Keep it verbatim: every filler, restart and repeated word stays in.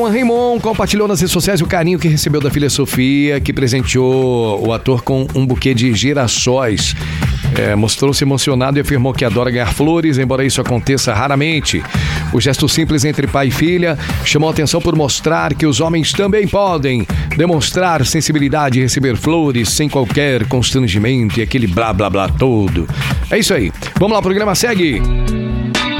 Cauã Raymond compartilhou nas redes sociais o carinho que recebeu da filha Sofia, que presenteou o ator com um buquê de girassóis. É, mostrou-se emocionado e afirmou que adora ganhar flores, embora isso aconteça raramente. O gesto simples entre pai e filha chamou a atenção por mostrar que os homens também podem demonstrar sensibilidade e receber flores sem qualquer constrangimento e aquele blá blá blá todo. É isso aí. Vamos lá, o programa segue.